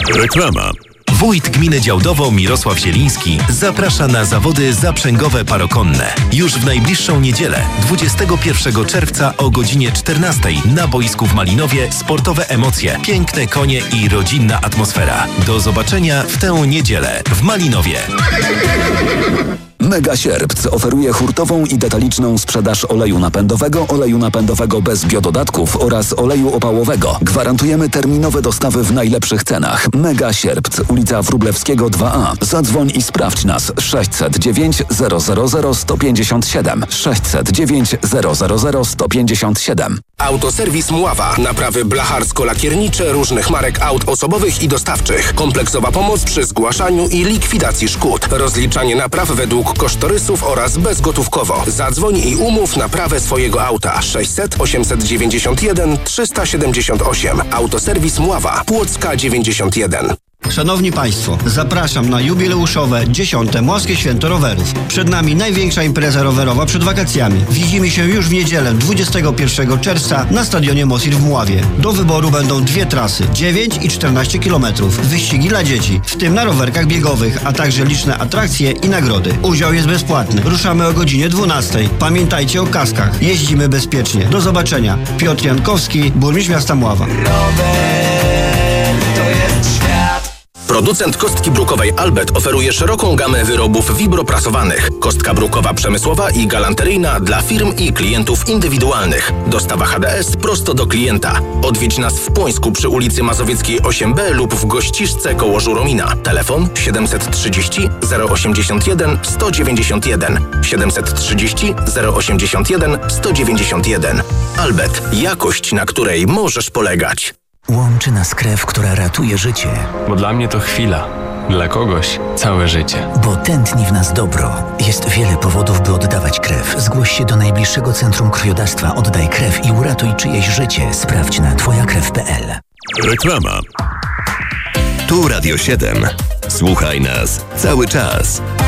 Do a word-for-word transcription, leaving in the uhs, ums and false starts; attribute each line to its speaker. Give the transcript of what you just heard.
Speaker 1: Reklama.
Speaker 2: Wójt gminy Działdowo Mirosław Zieliński zaprasza na zawody zaprzęgowe parokonne. Już w najbliższą niedzielę, dwudziestego pierwszego czerwca o godzinie czternastej na boisku w Malinowie sportowe emocje, piękne konie i rodzinna atmosfera. Do zobaczenia w tę niedzielę w Malinowie.
Speaker 3: Mega Sierpc oferuje hurtową i detaliczną sprzedaż oleju napędowego, oleju napędowego bez biododatków oraz oleju opałowego. Gwarantujemy terminowe dostawy w najlepszych cenach. Mega Sierpc, ulica Wróblewskiego dwa A. Zadzwoń i sprawdź nas sześćset dziewięć zero zero zero sto pięćdziesiąt siedem sześćset dziewięć zero zero zero sto pięćdziesiąt siedem.
Speaker 4: Autoserwis Mława. Naprawy blacharsko-lakiernicze różnych marek aut osobowych i dostawczych. Kompleksowa pomoc przy zgłaszaniu i likwidacji szkód. Rozliczanie napraw według kosztorysów oraz bezgotówkowo. Zadzwoń i umów naprawę swojego auta. sześćset osiemset dziewięćdziesiąt jeden trzysta siedemdziesiąt osiem. Autoserwis Mława. Płocka dziewięćdziesiąt jeden.
Speaker 5: Szanowni Państwo, zapraszam na jubileuszowe dziesiąte Mławskie Święto Rowerów. Przed nami największa impreza rowerowa przed wakacjami. Widzimy się już w niedzielę, dwudziestego pierwszego czerwca na stadionie Mosir w Mławie. Do wyboru będą dwie trasy, dziewięć i czternaście kilometrów. Wyścigi dla dzieci, w tym na rowerkach biegowych, a także liczne atrakcje i nagrody. Udział jest bezpłatny. Ruszamy o godzinie dwunastej. Pamiętajcie o kaskach. Jeździmy bezpiecznie. Do zobaczenia. Piotr Jankowski, burmistrz miasta Mława.
Speaker 4: Rower to jest świat. Producent kostki brukowej Albet oferuje szeroką gamę wyrobów wibroprasowanych. Kostka brukowa przemysłowa i galanteryjna dla firm i klientów indywidualnych. Dostawa H D S prosto do klienta. Odwiedź nas w Płońsku przy ulicy Mazowieckiej osiem B lub w Gościszce koło Żuromina. Telefon siedemset trzydzieści zero osiemdziesiąt jeden sto dziewięćdziesiąt jeden siedemset trzydzieści zero osiemdziesiąt jeden sto dziewięćdziesiąt jeden. Albet. Jakość, na której możesz polegać.
Speaker 6: Łączy nas krew, która ratuje życie.
Speaker 7: Bo dla mnie to chwila, dla kogoś całe życie.
Speaker 6: Bo tętni w nas dobro. Jest wiele powodów, by oddawać krew. Zgłoś się do najbliższego centrum krwiodawstwa. Oddaj krew i uratuj czyjeś życie. Sprawdź na twoja krew kropka p l.
Speaker 1: Reklama. Tu Radio siedem. Słuchaj nas cały czas.